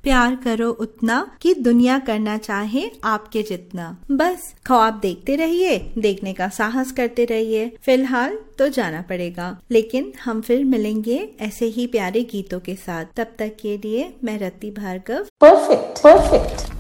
प्यार करो उतना कि दुनिया करना चाहे आपके जितना। बस ख्वाब देखते रहिए, देखने का साहस करते रहिए। फिलहाल तो जाना पड़ेगा, लेकिन हम फिर मिलेंगे ऐसे ही प्यारे गीतों के साथ। तब तक के लिए मैं रति भार्गव। परफेक्ट।